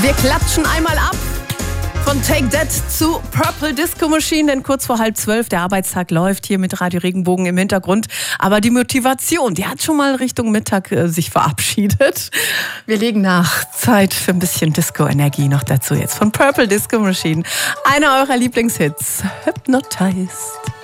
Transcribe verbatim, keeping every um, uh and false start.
Wir klatschen einmal ab von Take That zu Purple Disco Machine, denn kurz vor halb zwölf, der Arbeitstag läuft hier mit Radio Regenbogen im Hintergrund. Aber die Motivation, die hat schon mal Richtung Mittag äh, sich verabschiedet. Wir legen nach. Zeit für ein bisschen Disco-Energie noch dazu jetzt von Purple Disco Machine. Einer eurer Lieblingshits, Hypnotized.